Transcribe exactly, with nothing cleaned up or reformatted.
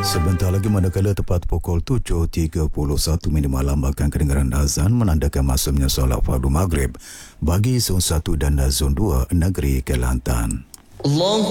Sebentar lagi manakala tepat pukul tujuh tiga puluh satu minit malam akan kedengaran azan menandakan masuknya solat fardu maghrib bagi zon satu dan zon dua negeri Kelantan. Allah